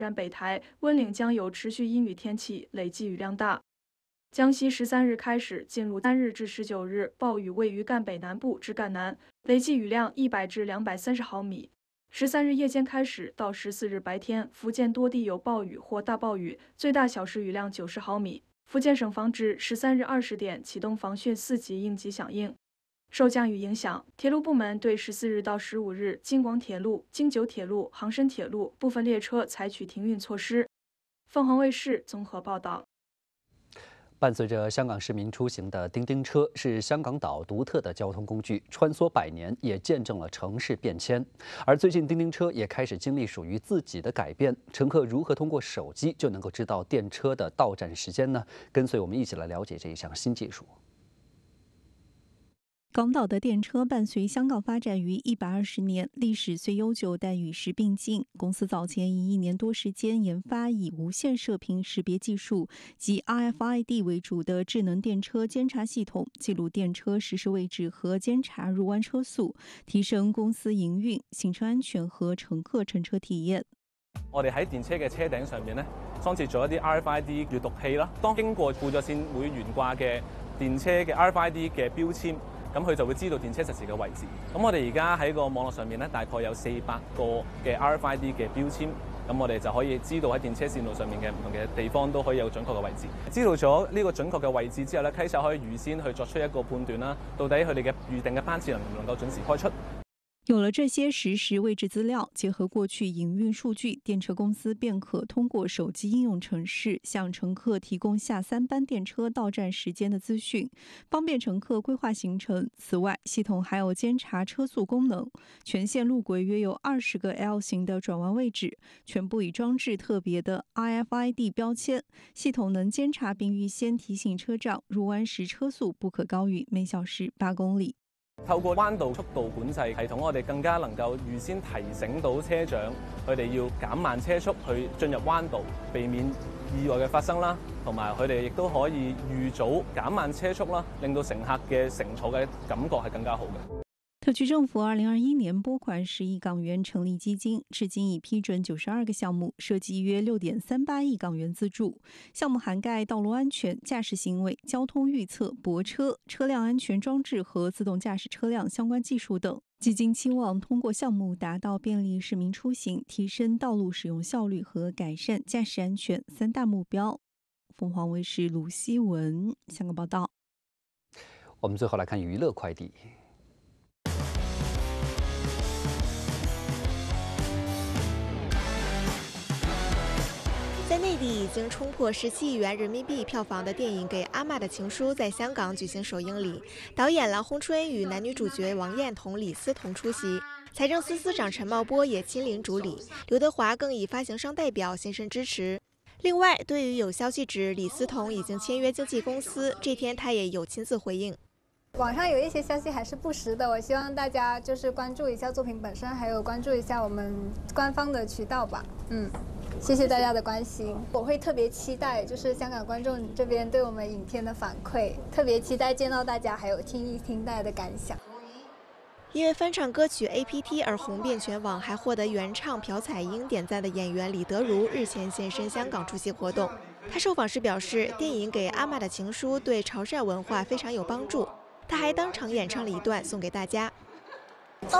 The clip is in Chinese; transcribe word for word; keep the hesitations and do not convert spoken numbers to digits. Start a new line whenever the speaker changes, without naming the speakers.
然北台、温岭将有持续阴雨天气，累计雨量大。江西十三日开始进入三日至十九日暴雨，位于赣北南部至赣南，累计雨量一百至两百三十毫米。十三日夜间开始到十四日白天，福建多地有暴雨或大暴雨，最大小时雨量九十毫米。福建省防指十三日二十点启动防汛四级应急响应。受降雨影响，铁路部门对十四日到十五日京广铁路、京九铁路、杭深铁路部分列车采取停运措施。凤凰卫视综合报道。
伴随着香港市民出行的叮叮车是香港岛独特的交通工具，穿梭百年，也见证了城市变迁。而最近，叮叮车也开始经历属于自己的改变。乘客如何通过手机就能够知道电车的到站时间呢？跟随我们一起来了解这一项新技术。
港岛的电车伴随香港发展于一百二十年，历史虽悠久，但与时并进。公司早前以一年多时间研发以无线射频识别技术及 R F I D 为主的智能电车监察系统，记录电车实时位置和监察入弯车速，提升公司营运、行车安全和乘客乘車體驗。
我哋喺電車嘅車頂上面咧，裝設咗一啲 R F I D 閱讀器啦。當經過輔助線會懸掛嘅電車嘅 R F I D 嘅標籤。咁佢就會知道電車實時嘅位置。咁我哋而家喺個網絡上面咧，大概有四百個嘅 R F I D 嘅標籤，咁我哋就可以知道喺電車線路上面嘅唔同嘅地方都可以有準確嘅位置。知道咗呢個準確嘅位置之後咧，稽手可以預先去作出一個判斷啦，到底佢哋嘅預定嘅班次能唔能夠準時開出。
有了这些实时位置资料，结合过去营运数据，电车公司便可通过手机应用程式向乘客提供下三班电车到站时间的资讯，方便乘客规划行程。此外，系统还有监察车速功能。全线路轨约有二十个 L 型的转弯位置，全部已装置特别的 R F I D 标签，系统能监察并预先提醒車長入彎時車速不可高於每小時八公里。
透過彎道速度管制系統，我哋更加能夠預先提醒到車長，佢哋要減慢車速去進入彎道，避免意外嘅發生啦。同埋佢哋亦都可以預早減慢車速啦，令到乘客嘅乘坐嘅感覺係更加好嘅。
特区政府二零二一年拨款十亿港元成立基金，至今已批准九十二个项目，涉及约六点三八亿港元资助。项目涵盖道路安全、驾驶行为、交通预测、泊车、车辆安全装置和自动驾驶车辆相关技术等。基金期望通过项目达到便利市民出行、提升道路使用效率和改善驾驶安全三大目标。凤凰卫视卢希文香港报道。
我们最后来看娱乐快递。
在内地已经冲破十七亿元人民币票房的电影《给阿嬷的情书》在香港举行首映礼，导演郎洪春与男女主角王艳彤、李思彤出席，财政司司长陈茂波也亲临主礼，刘德华更以发行商代表现身支持。另外，对于有消息指李思彤已经签约经纪公司，这天他也有亲自回应。
网上有一些消息还是不实的，我希望大家就是关注一下作品本身，还有关注一下我们官方的渠道吧。嗯，谢谢大家的关心，我会特别期待就是香港观众这边对我们影片的反馈，特别期待见到大家，还有听一听大家的感想。
因为翻唱歌曲 A P T 而红遍全网，还获得原唱朴彩英点赞的演员李德儒日前现身香港出席活动。他受访时表示，电影《给阿嬷的情书》对潮汕文化非常有帮助。他还当场演唱了一段送给大家。